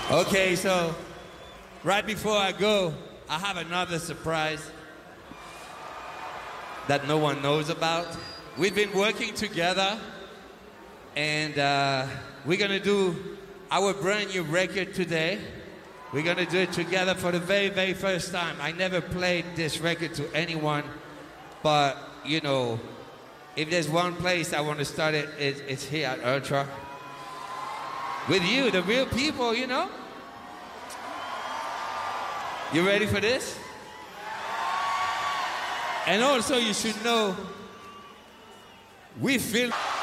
Okay, so right before I go, I have another surprise that no one knows about. We've been working together, and we're gonna do our brand new record today. We're gonna do it together for the very, very first time. I never played this record to anyone, but you know, if there's one place I want to start it, it's here at Ultra. With you, the real people, you know? You ready for this? And also you should know, we feel